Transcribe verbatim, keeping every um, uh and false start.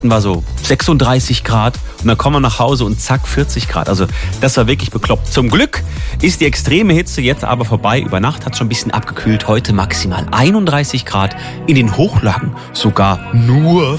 war so sechsunddreißig Grad und dann kommen wir nach Hause und zack, vierzig Grad. Also das war wirklich bekloppt. Zum Glück ist die extreme Hitze jetzt aber vorbei. Über Nacht hat es schon ein bisschen abgekühlt. Heute maximal einunddreißig Grad. In den Hochlagen sogar nur